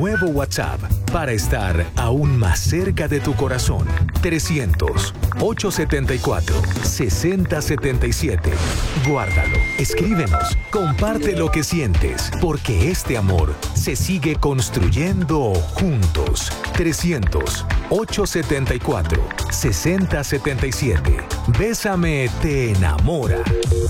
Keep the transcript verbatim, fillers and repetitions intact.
nuevo WhatsApp para estar aún más cerca de tu corazón. trescientos, ochocientos setenta y cuatro, sesenta setenta y siete. Guárdalo, escríbenos, comparte lo que sientes, porque este amor se sigue construyendo juntos. trescientos, ochocientos setenta y cuatro, sesenta setenta y siete. Bésame te enamora.